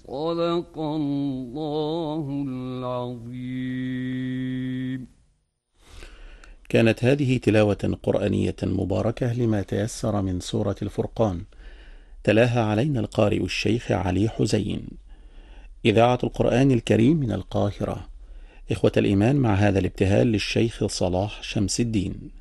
صدق الله العظيم. كانت هذه تلاوة قرآنية مباركة لما تيسر من سورة الفرقان، تلاها علينا القارئ الشيخ علي حزين. إذاعة القرآن الكريم من القاهرة. إخوة الإيمان، مع هذا الابتهال للشيخ صلاح شمس الدين.